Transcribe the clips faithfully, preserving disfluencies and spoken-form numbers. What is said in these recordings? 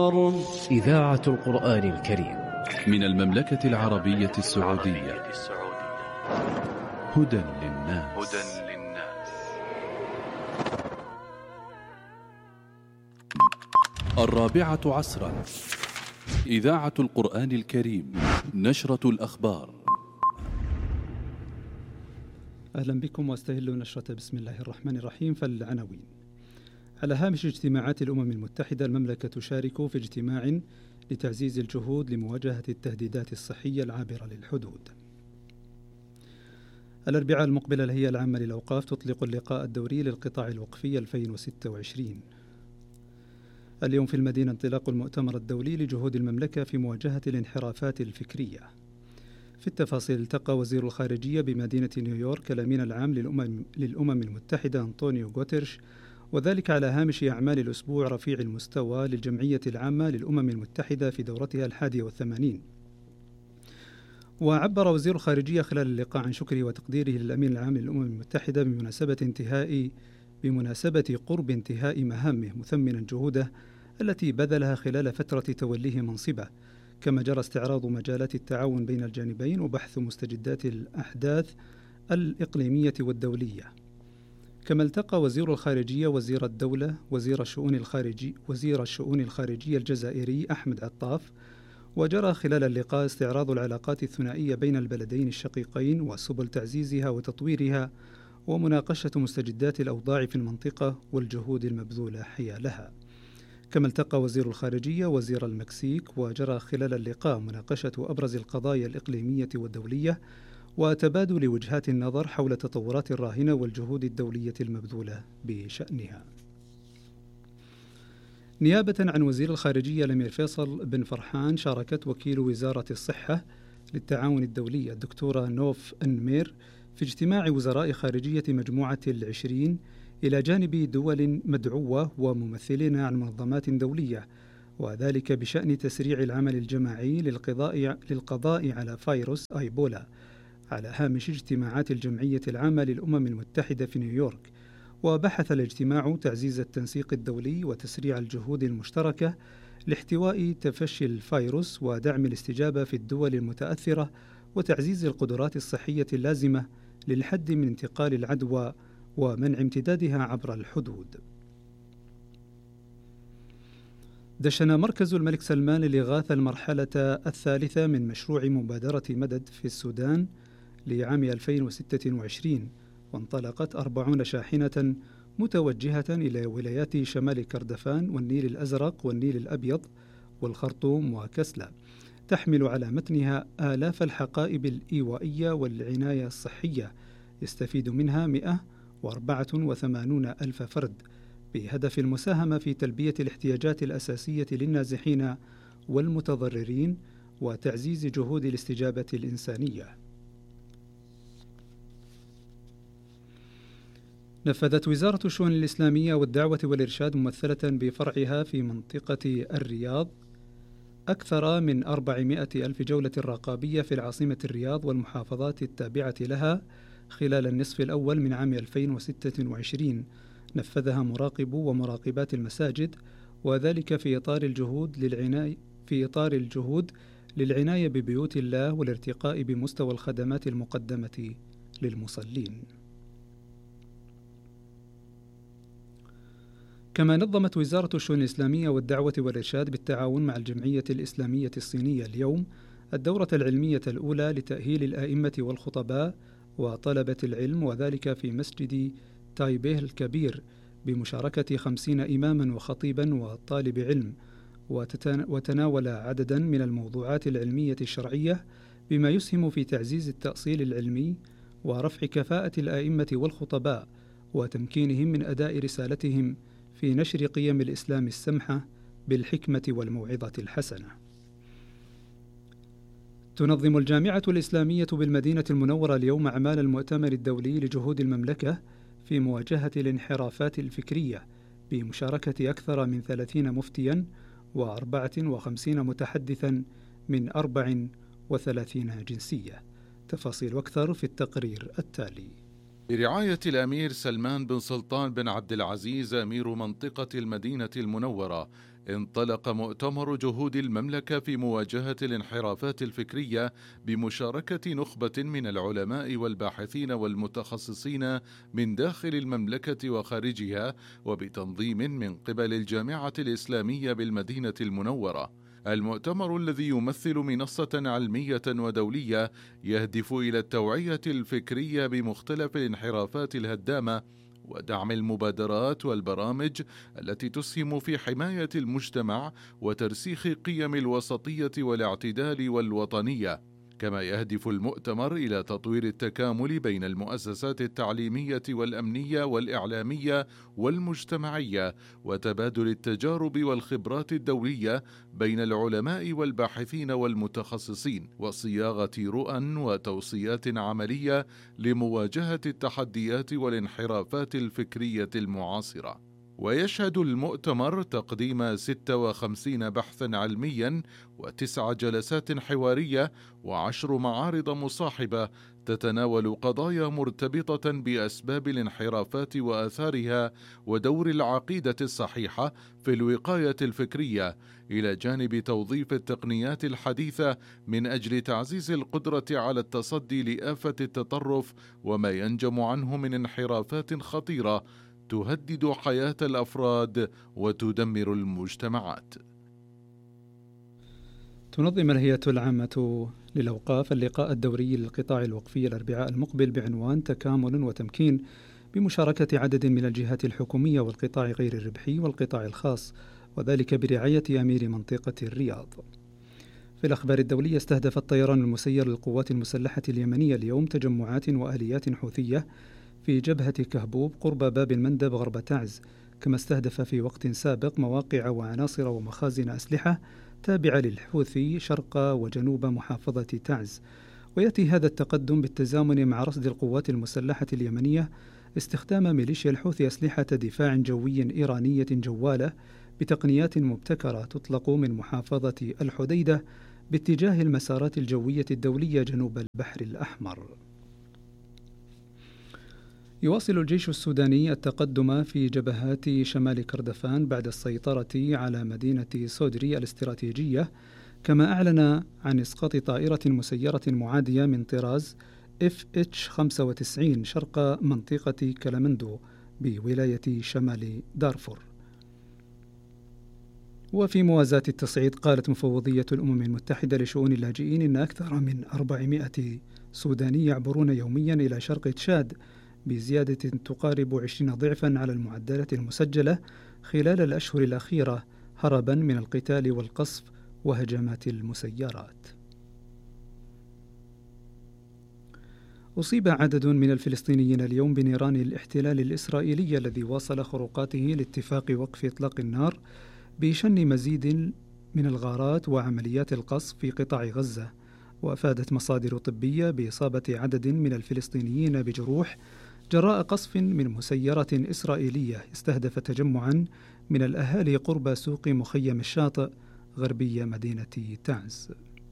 الأخبار. إذاعة القرآن الكريم من المملكة العربية السعودية. هدى للناس. الرابعة عصرا. إذاعة القرآن الكريم، نشرة الأخبار. أهلا بكم واستهلوا نشرة بسم الله الرحمن الرحيم. فالعناوين: على هامش اجتماعات الأمم المتحدة، المملكة تشارك في اجتماع لتعزيز الجهود لمواجهة التهديدات الصحية العابرة للحدود. الأربعاء المقبل الهيئة العامة للأوقاف تطلق اللقاء الدوري للقطاع الوقفي ألفين وستة وعشرين. اليوم في المدينة انطلاق المؤتمر الدولي لجهود المملكة في مواجهة الانحرافات الفكرية. في التفاصيل، التقى وزير الخارجية بمدينة نيويورك الأمين العام للأمم, للأمم المتحدة أنطونيو غوتيرش، وذلك على هامش أعمال الأسبوع رفيع المستوى للجمعية العامة للأمم المتحدة في دورتها الحادية والثمانين. وعبر وزير الخارجية خلال اللقاء عن شكره وتقديره للأمين العام للأمم المتحدة بمناسبة انتهاء بمناسبة قرب انتهاء مهامه، مثمنا جهوده التي بذلها خلال فترة توليه منصبه، كما جرى استعراض مجالات التعاون بين الجانبين وبحث مستجدات الأحداث الإقليمية والدولية. كما التقى وزير الخارجية وزير الدولة وزير الشؤون الخارجي وزير الشؤون الخارجية الجزائري أحمد عطاف، وجرى خلال اللقاء استعراض العلاقات الثنائية بين البلدين الشقيقين وسبل تعزيزها وتطويرها، ومناقشة مستجدات الأوضاع في المنطقة والجهود المبذولة حيالها. كما التقى وزير الخارجية وزير المكسيك، وجرى خلال اللقاء مناقشة أبرز القضايا الإقليمية والدولية وتبادل وجهات النظر حول التطورات الراهنة والجهود الدولية المبذولة بشأنها. نيابة عن وزير الخارجية الأمير فيصل بن فرحان، شاركت وكيل وزارة الصحة للتعاون الدولي الدكتورة نوف أنمير في اجتماع وزراء خارجية مجموعة العشرين إلى جانب دول مدعوة وممثلين عن منظمات دولية، وذلك بشأن تسريع العمل الجماعي للقضاء, للقضاء على فيروس أيبولا على هامش اجتماعات الجمعية العامة للأمم المتحدة في نيويورك. وبحث الاجتماع تعزيز التنسيق الدولي وتسريع الجهود المشتركة لاحتواء تفشي الفيروس ودعم الاستجابة في الدول المتأثرة وتعزيز القدرات الصحية اللازمة للحد من انتقال العدوى ومنع امتدادها عبر الحدود. دشن مركز الملك سلمان للإغاثة المرحلة الثالثة من مشروع مبادرة مدد في السودان لعام ألفين وستة وعشرين، وانطلقت أربعون شاحنة متوجهة إلى ولايات شمال كردفان والنيل الأزرق والنيل الأبيض والخرطوم وكسلة، تحمل على متنها آلاف الحقائب الإيوائية والعناية الصحية يستفيد منها مئة وأربعة وثمانين ألف فرد، بهدف المساهمة في تلبية الاحتياجات الأساسية للنازحين والمتضررين وتعزيز جهود الاستجابة الإنسانية. نفذت وزارة الشؤون الإسلامية والدعوة والإرشاد ممثلة بفرعها في منطقة الرياض أكثر من أربعمائة ألف جولة رقابية في العاصمة الرياض والمحافظات التابعة لها خلال النصف الأول من عام ألفين وستة وعشرين، نفذها مراقبو ومراقبات المساجد، وذلك في إطار الجهود للعناية في إطار الجهود للعناية ببيوت الله والارتقاء بمستوى الخدمات المقدمة للمصلين. كما نظمت وزارة الشؤون الإسلامية والدعوة والإرشاد بالتعاون مع الجمعية الإسلامية الصينية اليوم الدورة العلمية الأولى لتأهيل الآئمة والخطباء وطلبة العلم، وذلك في مسجد تايبيه الكبير بمشاركة خمسين إماما وخطيبا وطالب علم، وتناول عددا من الموضوعات العلمية الشرعية بما يسهم في تعزيز التأصيل العلمي ورفع كفاءة الآئمة والخطباء وتمكينهم من أداء رسالتهم في نشر قيم الإسلام السمحة بالحكمة والموعظة الحسنة. تنظم الجامعة الإسلامية بالمدينة المنورة اليوم أعمال المؤتمر الدولي لجهود المملكة في مواجهة الانحرافات الفكرية بمشاركة أكثر من ثلاثين مفتيا وأربعة وخمسين متحدثا من أربع وثلاثين جنسية. تفاصيل أكثر في التقرير التالي. برعاية الأمير سلمان بن سلطان بن عبد العزيز أمير منطقة المدينة المنورة، انطلق مؤتمر جهود المملكة في مواجهة الانحرافات الفكرية بمشاركة نخبة من العلماء والباحثين والمتخصصين من داخل المملكة وخارجها، وبتنظيم من قبل الجامعة الإسلامية بالمدينة المنورة. المؤتمر الذي يمثل منصة علمية ودولية يهدف إلى التوعية الفكرية بمختلف الانحرافات الهدامة ودعم المبادرات والبرامج التي تسهم في حماية المجتمع وترسيخ قيم الوسطية والاعتدال والوطنية. كما يهدف المؤتمر إلى تطوير التكامل بين المؤسسات التعليمية والأمنية والإعلامية والمجتمعية، وتبادل التجارب والخبرات الدولية بين العلماء والباحثين والمتخصصين، وصياغة رؤى وتوصيات عملية لمواجهة التحديات والانحرافات الفكرية المعاصرة. ويشهد المؤتمر تقديم ستة وخمسين بحثا علميا وتسع جلسات حوارية وعشر معارض مصاحبة تتناول قضايا مرتبطة بأسباب الانحرافات وآثارها ودور العقيدة الصحيحة في الوقاية الفكرية، إلى جانب توظيف التقنيات الحديثة من أجل تعزيز القدرة على التصدي لآفة التطرف وما ينجم عنه من انحرافات خطيرة تهدد حياة الأفراد وتدمر المجتمعات. تنظم الهيئة العامة للأوقاف اللقاء الدوري للقطاع الوقفي الأربعاء المقبل بعنوان تكامل وتمكين، بمشاركة عدد من الجهات الحكومية والقطاع غير الربحي والقطاع الخاص، وذلك برعاية أمير منطقة الرياض. في الأخبار الدولية، استهدف الطيران المسير للقوات المسلحة اليمنية اليوم تجمعات وآليات حوثية في جبهة كهبوب قرب باب المندب غرب تعز، كما استهدف في وقت سابق مواقع وعناصر ومخازن أسلحة تابعة للحوثي شرق وجنوب محافظة تعز. ويأتي هذا التقدم بالتزامن مع رصد القوات المسلحة اليمنية استخدام ميليشيا الحوثي أسلحة دفاع جوي إيرانية جوالة بتقنيات مبتكرة تطلق من محافظة الحديدة باتجاه المسارات الجوية الدولية جنوب البحر الأحمر. يواصل الجيش السوداني التقدم في جبهات شمال كردفان بعد السيطرة على مدينة سودري الاستراتيجية، كما أعلن عن إسقاط طائرة مسيرة معادية من طراز إف إتش خمسة وتسعين شرق منطقة كلامندو بولاية شمال دارفور. وفي موازاة التصعيد، قالت مفوضية الأمم المتحدة لشؤون اللاجئين إن أكثر من أربعمائة سوداني يعبرون يوميا إلى شرق تشاد بزيادة تقارب عشرين ضعفا على المعدلات المسجلة خلال الأشهر الأخيرة، هربا من القتال والقصف وهجمات المسيرات. أصيب عدد من الفلسطينيين اليوم بنيران الاحتلال الإسرائيلي الذي واصل خروقاته لاتفاق وقف إطلاق النار بشن مزيد من الغارات وعمليات القصف في قطاع غزة. وأفادت مصادر طبية بإصابة عدد من الفلسطينيين بجروح جراء قصف من مسيرة إسرائيلية استهدف تجمعا من الأهالي قرب سوق مخيم الشاطئ غربي مدينة تعز.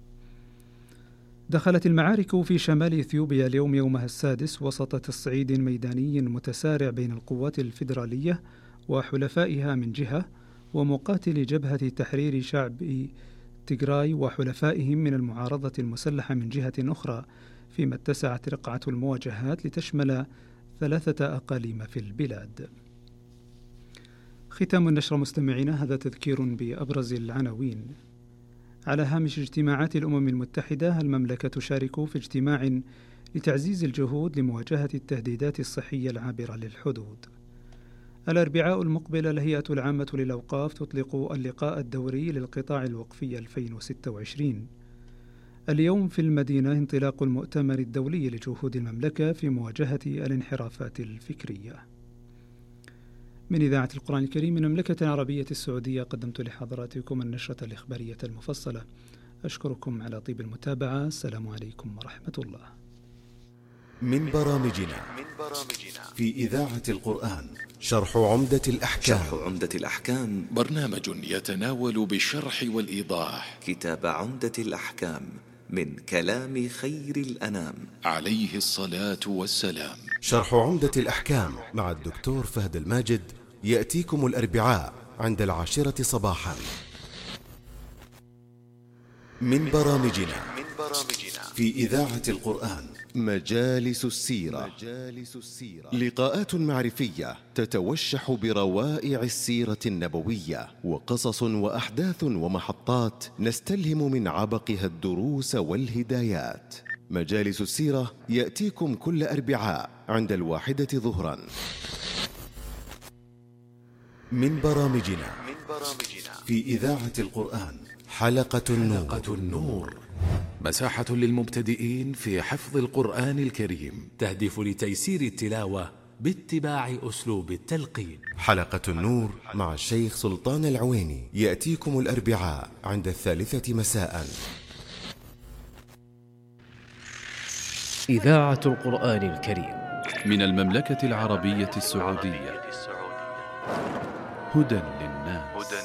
دخلت المعارك في شمال إثيوبيا اليوم يومها السادس وسط تصعيد ميداني متسارع بين القوات الفيدرالية وحلفائها من جهة، ومقاتلي جبهة تحرير شعب تيغراي وحلفائهم من المعارضة المسلحة من جهة أخرى، فيما اتسعت رقعة المواجهات لتشمل ثلاثة أقاليم في البلاد. ختام النشرة مستمعينا، هذا تذكير بأبرز العناوين. على هامش اجتماعات الأمم المتحدة، المملكة تشارك في اجتماع لتعزيز الجهود لمواجهة التهديدات الصحية العابرة للحدود. الأربعاء المقبل الهيئة العامة للأوقاف تطلق اللقاء الدوري للقطاع الوقفي ألفين وستة وعشرين. اليوم في المدينة انطلاق المؤتمر الدولي لجهود المملكة في مواجهة الانحرافات الفكرية. من إذاعة القرآن الكريم من المملكة العربية السعودية، قدمت لحضراتكم النشرة الإخبارية المفصلة. أشكركم على طيب المتابعة. السلام عليكم ورحمة الله. من برامجنا في إذاعة القرآن شرح عمدة الأحكام. شرح عمدة الأحكام برنامج يتناول بالشرح والإيضاح كتاب عمدة الأحكام من كلام خير الأنام عليه الصلاة والسلام. شرح عمدة الأحكام مع الدكتور فهد الماجد يأتيكم الأربعاء عند العاشرة صباحا. من برامجنا في إذاعة القرآن مجالس السيرة. لقاءات معرفية تتوشح بروائع السيرة النبوية، وقصص وأحداث ومحطات نستلهم من عبقها الدروس والهدايات. مجالس السيرة يأتيكم كل أربعاء عند الواحدة ظهرا. من برامجنا في إذاعة القرآن حلقة النور, حلقة النور مساحة للمبتدئين في حفظ القرآن الكريم، تهدف لتيسير التلاوة باتباع أسلوب التلقين. حلقة النور مع الشيخ سلطان العويني يأتيكم الأربعاء عند الثالثة مساء. إذاعة القرآن الكريم من المملكة العربية السعودية. هدى للناس.